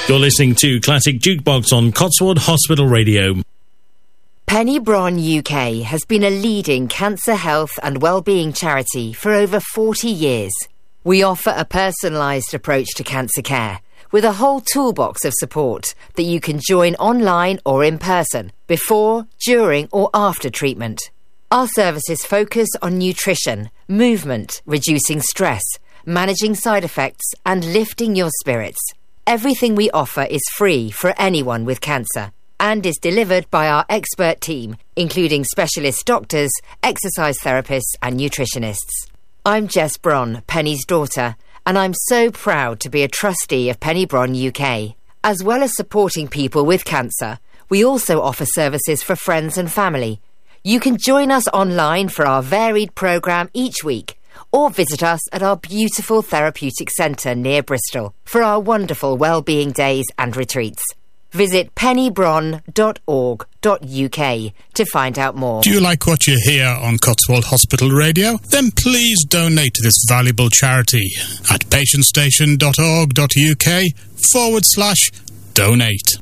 You're listening to Classic Jukebox on Cotswold Hospital Radio. Penny Bron UK has been a leading cancer health and wellbeing charity for over 40 years. We offer a personalised approach to cancer care with a whole toolbox of support that you can join online or in person, before, during or after treatment. Our services focus on nutrition, movement, reducing stress, managing side effects and lifting your spirits. Everything we offer is free for anyone with cancer and is delivered by our expert team, including specialist doctors, exercise therapists and nutritionists. I'm Jess Bron, Penny's daughter, and I'm so proud to be a trustee of Penny Bron UK. As well as supporting people with cancer, we also offer services for friends and family. You can join us online for our varied programme each week, or visit us at our beautiful therapeutic centre near Bristol for our wonderful wellbeing days and retreats. Visit pennybron.org.uk to find out more. Do you like what you hear on Cotswold Hospital Radio? Then please donate to this valuable charity at patientstation.org.uk/donate.